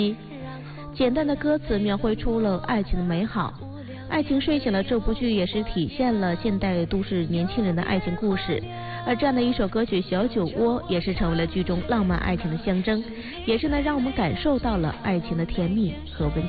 简单的歌词描绘出了爱情的美好。爱情睡醒了这部剧也是体现了现代都市年轻人的爱情故事，而这样的一首歌曲《小酒窝》也是成为了剧中浪漫爱情的象征，也是让我们感受到了爱情的甜蜜和温情。